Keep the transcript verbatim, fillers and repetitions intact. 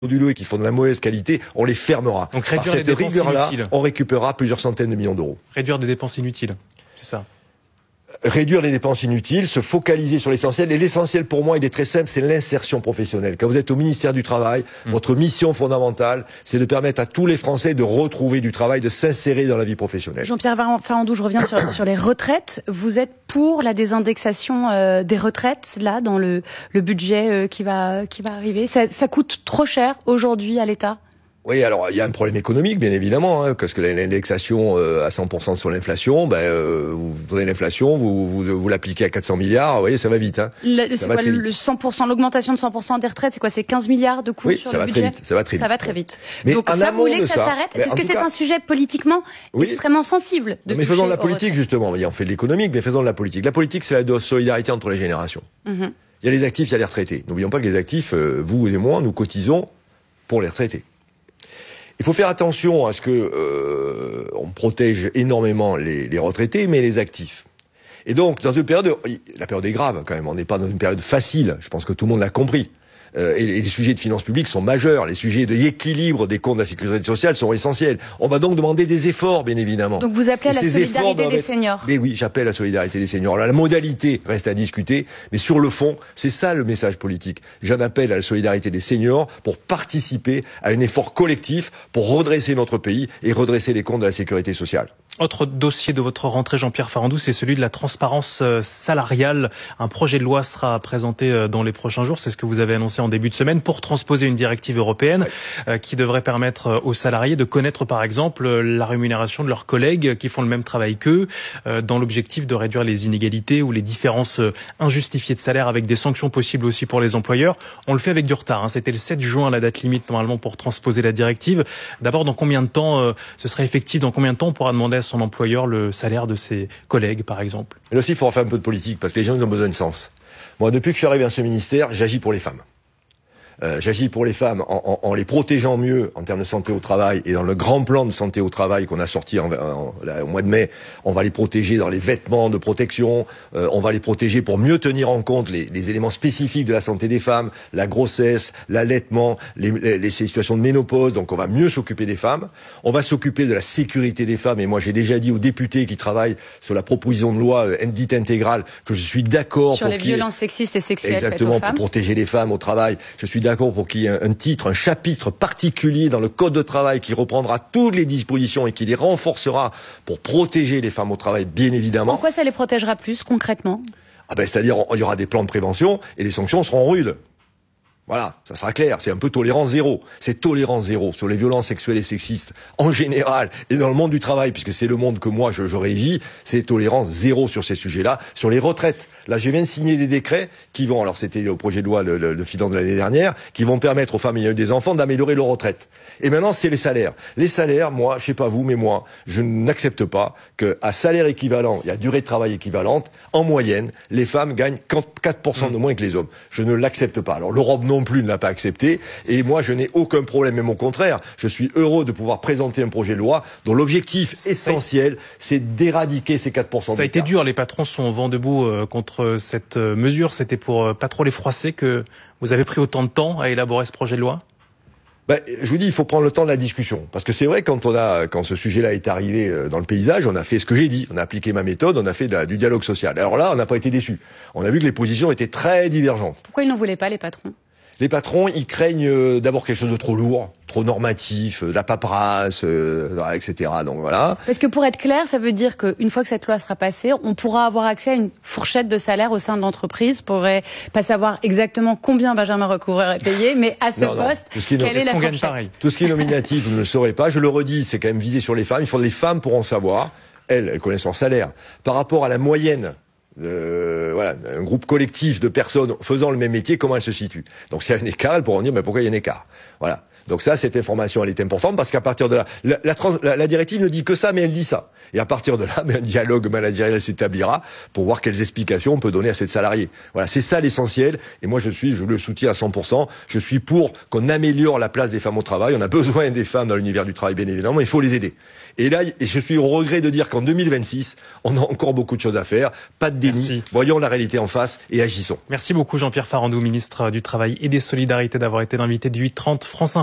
frauduleux et qui font de la mauvaise qualité, on les fermera. Donc réduire Par cette les dépenses rigueur-là, inutiles. on récupérera plusieurs centaines de millions d'euros. Réduire des dépenses inutiles, c'est ça. Réduire les dépenses inutiles, se focaliser sur l'essentiel. Et l'essentiel pour moi, il est très simple, c'est l'insertion professionnelle. Quand vous êtes au ministère du Travail, mmh. votre mission fondamentale, c'est de permettre à tous les Français de retrouver du travail, de s'insérer dans la vie professionnelle. Jean-Pierre Farandou, je reviens sur, sur les retraites. Vous êtes pour la désindexation euh, des retraites, là, dans le, le budget euh, qui va, qui va arriver. Ça, ça coûte trop cher aujourd'hui à l'État ? Oui, alors il y a un problème économique, bien évidemment, hein, parce que l'indexation euh, à cent pour cent sur l'inflation, ben euh, vous donnez l'inflation, vous, vous vous l'appliquez à quatre cents milliards, vous voyez, ça va vite. Hein. Le, c'est quoi le cent pour cent, l'augmentation de cent pour cent des retraites, c'est quoi? C'est quinze milliards de coûts oui, sur ça le va budget. Très vite, ça va très vite. Ça va très vite. Mais donc ça, vous voulez que ça, ça s'arrête? Est-ce que c'est cas... un sujet politiquement oui. extrêmement sensible de Mais faisons de la politique retraites. justement. On fait de l'économique, mais faisons de la politique. La politique, c'est la solidarité entre les générations. Mm-hmm. Il y a les actifs, il y a les retraités. N'oublions pas que les actifs, euh, vous et moi, nous cotisons pour les retraités. Il faut faire attention à ce que euh, on protège énormément les, les retraités, mais les actifs. Et donc, dans une période, de, la période est grave quand même. On n'est pas dans une période facile. Je pense que tout le monde l'a compris. Euh, et, et les sujets de finances publiques sont majeurs. Les sujets de l'équilibre des comptes de la sécurité sociale sont essentiels. On va donc demander des efforts, bien évidemment. Donc vous appelez à la solidarité des seniors. Mais oui, j'appelle à la solidarité des seniors. Alors, la modalité reste à discuter, mais sur le fond, c'est ça le message politique. J'en appelle à la solidarité des seniors pour participer à un effort collectif pour redresser notre pays et redresser les comptes de la sécurité sociale. Autre dossier de votre rentrée, Jean-Pierre Farandou, c'est celui de la transparence salariale. Un projet de loi sera présenté dans les prochains jours, c'est ce que vous avez annoncé en début de semaine, pour transposer une directive européenne ouais. qui devrait permettre aux salariés de connaître par exemple la rémunération de leurs collègues qui font le même travail qu'eux, dans l'objectif de réduire les inégalités ou les différences injustifiées de salaire, avec des sanctions possibles aussi pour les employeurs. On le fait avec du retard, hein. C'était le sept juin la date limite normalement pour transposer la directive. D'abord, dans combien de temps ce serait effectif? Dans combien de temps on pourra demander à son employeur le salaire de ses collègues, par exemple? Mais aussi, il faut faire un peu de politique, parce que les gens ils ont besoin de sens. Moi, depuis que je suis arrivé à ce ministère, j'agis pour les femmes. Euh, j'agis pour les femmes en, en, en les protégeant mieux en termes de santé au travail, et dans le grand plan de santé au travail qu'on a sorti en, en, là, au mois de mai, on va les protéger dans les vêtements de protection, euh, on va les protéger pour mieux tenir en compte les, les éléments spécifiques de la santé des femmes, la grossesse, l'allaitement, les, les, les situations de ménopause, donc on va mieux s'occuper des femmes, on va s'occuper de la sécurité des femmes, et moi j'ai déjà dit aux députés qui travaillent sur la proposition de loi euh, dite intégrale que je suis d'accord sur pour les violences sexistes et sexuelles exactement faites aux pour protéger les femmes au travail. Je suis d'accord pour qu'il y ait un, un titre, un chapitre particulier dans le code de travail qui reprendra toutes les dispositions et qui les renforcera pour protéger les femmes au travail, bien évidemment. Pourquoi ça les protégera plus concrètement? Ah ben, c'est-à-dire, il y aura des plans de prévention et les sanctions seront rudes. Voilà, ça sera clair, c'est un peu tolérance zéro. C'est tolérance zéro sur les violences sexuelles et sexistes en général et dans le monde du travail, puisque c'est le monde que moi je, je régis, c'est tolérance zéro sur ces sujets-là. Sur les retraites, là je viens de signer des décrets qui vont, alors c'était au projet de loi de, de, de finances de l'année dernière, qui vont permettre aux femmes ayant eu des enfants d'améliorer leur retraite. Et maintenant c'est les salaires. Les salaires, moi, je sais pas vous, mais moi, je n'accepte pas qu'à salaire équivalent, il y a durée de travail équivalente, en moyenne, les femmes gagnent quatre pour cent de moins que les hommes. Je ne l'accepte pas. Alors l'Europe non plus ne l'a pas accepté, et moi je n'ai aucun problème, même au contraire, je suis heureux de pouvoir présenter un projet de loi dont l'objectif essentiel, c'est d'éradiquer ces quatre pour cent. Ça a été dur, les patrons sont vent debout euh, contre cette euh, mesure, c'était pour euh, pas trop les froisser que vous avez pris autant de temps à élaborer ce projet de loi? Ben, je vous dis, il faut prendre le temps de la discussion. Parce que c'est vrai, quand on a, quand ce sujet-là est arrivé dans le paysage, on a fait ce que j'ai dit. On a appliqué ma méthode, on a fait de la, du dialogue social. Alors là, on n'a pas été déçus. On a vu que les positions étaient très divergentes. Pourquoi ils n'en voulaient pas, les patrons? Les patrons, ils craignent euh, d'abord quelque chose de trop lourd, trop normatif, euh, de la paperasse, euh, et cetera. Donc voilà. Parce que pour être clair, ça veut dire qu'une fois que cette loi sera passée, on pourra avoir accès à une fourchette de salaire au sein de l'entreprise. On pourrait pas savoir exactement combien Benjamin Recouvreur est payé, mais à ce non, poste, non. Qui quelle est la fourchette? pareil. Tout ce qui est nominatif, vous ne le saurez pas. Je le redis, c'est quand même visé sur les femmes. Il faut que les femmes pourront savoir. Elles, elles connaissent leur salaire. Par rapport à la moyenne, Euh, voilà, un groupe collectif de personnes faisant le même métier, comment elles se situent. Donc s'il y a un écart, elles pourront dire mais pourquoi il y a un écart. Voilà. Donc ça, cette information, elle est importante parce qu'à partir de là, la, la, la, la directive ne dit que ça, mais elle dit ça. Et à partir de là, ben, un dialogue managérial s'établira pour voir quelles explications on peut donner à cette salariée. Voilà, c'est ça l'essentiel. Et moi, je suis, je le soutiens à cent pour cent. Je suis pour qu'on améliore la place des femmes au travail. On a besoin des femmes dans l'univers du travail, bien évidemment, mais il faut les aider. Et là, je suis au regret de dire qu'en deux mille vingt-six, on a encore beaucoup de choses à faire. Pas de déni. Merci. Voyons la réalité en face et agissons. Merci beaucoup Jean-Pierre Farandou, ministre du Travail et des Solidarités, d'avoir été l'invité du huit trente France Info.